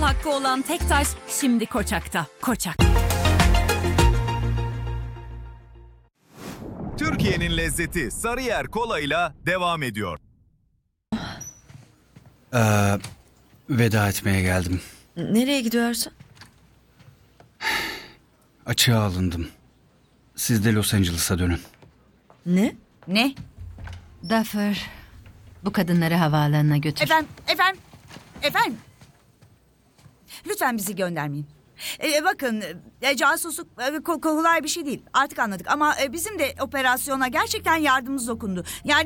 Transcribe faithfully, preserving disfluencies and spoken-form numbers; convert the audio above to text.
hakkı olan tek taş şimdi Koçak'ta. Koçak. Türkiye'nin lezzeti Sarıyer Kola'yla devam ediyor. Ee, veda etmeye geldim. Nereye gidiyorsun? Açığa alındım. Siz de Los Angeles'a dönün. Ne? Ne? Duffer, bu kadınları havaalanına götür. Efendim, efendim, efendim. Lütfen bizi göndermeyin. Ee, bakın, e, casusluk e, ko- kolay bir şey değil. Artık anladık ama e, bizim de operasyona gerçekten yardımımız dokundu. Yani